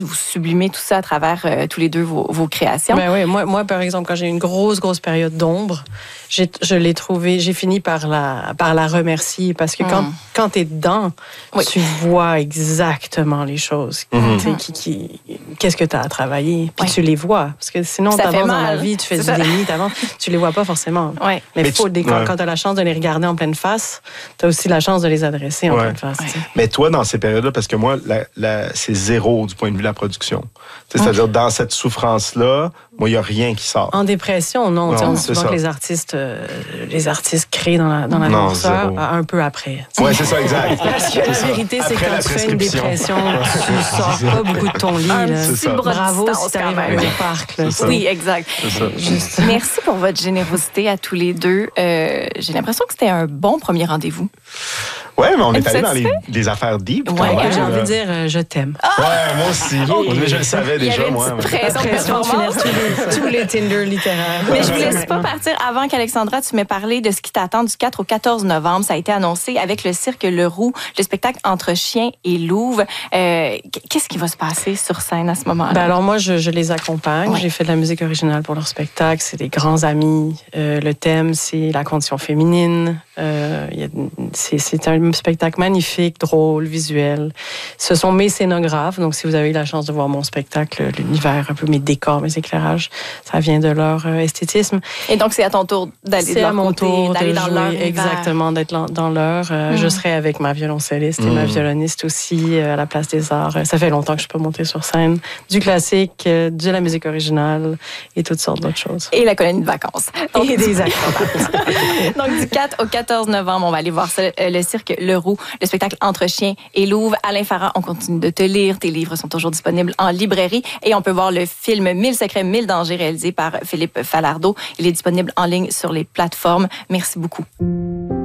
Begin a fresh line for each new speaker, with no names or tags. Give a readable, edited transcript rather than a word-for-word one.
vous sublimez tout ça à travers tous les deux vos créations.
Ben oui, moi, par exemple, quand j'ai eu une grosse période d'ombre, je l'ai trouvée, j'ai fini par la remercier parce que quand t'es dedans, tu vois exactement les choses. Qu'est-ce que t'as à travailler, puis tu les vois. Parce que sinon, t'avances dans la vie, tu fais du déni, tu les vois pas forcément. Ouais. Mais quand t'as la chance de les regarder en pleine face, t'as aussi la chance de les adresser en pleine face. Ouais.
Mais toi, dans ces périodes-là, parce que moi, c'est zéro du point de vue de la production. C'est-à-dire, dans cette souffrance-là, moi, il n'y a rien qui sort.
En dépression, non. On dit souvent que les artistes créent dans la noirceur un peu après.
Oui, c'est ça, exact.
Parce que la vérité, c'est que quand tu fais une dépression, tu sors pas beaucoup de ton lit. Bravo si tu arrives à un parc.
Oui, exact. Merci pour votre générosité à tous les deux. J'ai l'impression que c'était un bon premier rendez-vous.
Oui, mais on est allé dans les affaires deep.
Oui, j'ai envie de dire je t'aime.
Oui, moi aussi. Je le savais déjà, moi.
Pression de finir tous les Tinder littéraires.
Mais je ne vous laisse pas partir avant qu'Alexandra, tu m'aies parlé de ce qui t'attend du 4 au 14 novembre. Ça a été annoncé avec le Cirque Leroux, le spectacle Entre chien et louve. Qu'est-ce qui va se passer sur scène à ce moment-là?
Ben alors moi, je les accompagne. J'ai fait de la musique originale pour leur spectacle. C'est des grands amis. Le thème, c'est la condition féminine. C'est un spectacle magnifique, drôle, visuel. Ce sont mes scénographes. Donc, si vous avez eu la chance de voir mon spectacle, l'univers, un peu mes décors, mes éclairages, ça vient de leur esthétisme.
Et donc, c'est à ton tour d'aller de leur côté, d'aller dans leur univers.
Exactement, d'être dans leur. Je serai avec ma violoncelliste et ma violoniste aussi à la Place des Arts. Ça fait longtemps que je peux monter sur scène. Du classique, de la musique originale et toutes sortes d'autres choses.
Et la colonie de vacances.
Et des acrobates.
Donc, du 4 au 14 novembre, on va aller voir ça, le Cirque Leroux, le spectacle Entre chien et louve. Alain Farah, on continue de te lire. Tes livres sont toujours disponibles en librairie et on peut voir le film 1000 secrets, 1000 dangers réalisé par Philippe Falardeau. Il est disponible en ligne sur les plateformes. Merci beaucoup.